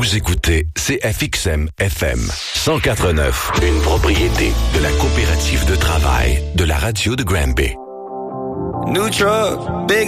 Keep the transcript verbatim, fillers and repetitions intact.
Vous écoutez C F X M F M cent quatre neuf, une propriété de la coopérative de travail de la radio de Granby. New truck, big